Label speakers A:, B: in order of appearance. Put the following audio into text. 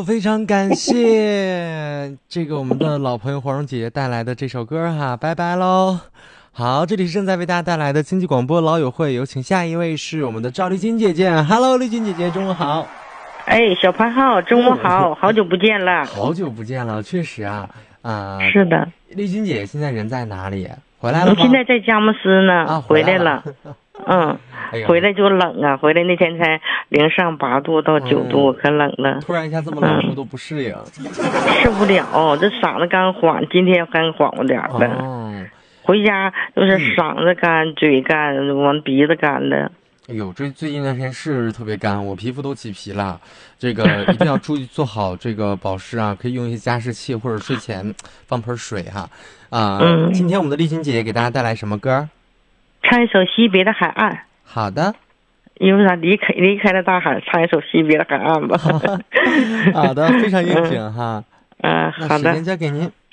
A: 非常感谢这个我们的老朋友黄蓉姐姐带来的这首歌哈，拜拜喽。好，这里是正在为大家带来的经济广播老友会，有请下一位是我们的赵丽君姐姐。Hello， 丽君姐姐，中午好。
B: 哎，小潘浩，中午好，好久不见了。
A: 好久不见了，确实啊，
B: 是的。
A: 丽君姐现在人在哪里？回来了吗？
B: 我现在在佳木斯呢，回来了。回来就冷啊，回来那天才零上8度到9度，可冷了。
A: 突然一下这么冷，我都不适应。
B: 受不了，这嗓子刚缓，今天刚缓过点了。回家就是嗓子干、嘴干，完鼻子干的。
A: 哎呦，这最近这段时间是特别干，我皮肤都起皮了。这个一定要注意做好这个保湿啊，可以用一些加湿器或者睡前放盆水哈。今天我们的丽君姐姐给大家带来什么歌？
B: 唱一首《西北的海岸》。
A: 好的。
B: 因为啥离开了大海，唱一首《西北的海岸》吧。
A: 好的，非常应景哈。
B: 好的。
A: 那时间交给您。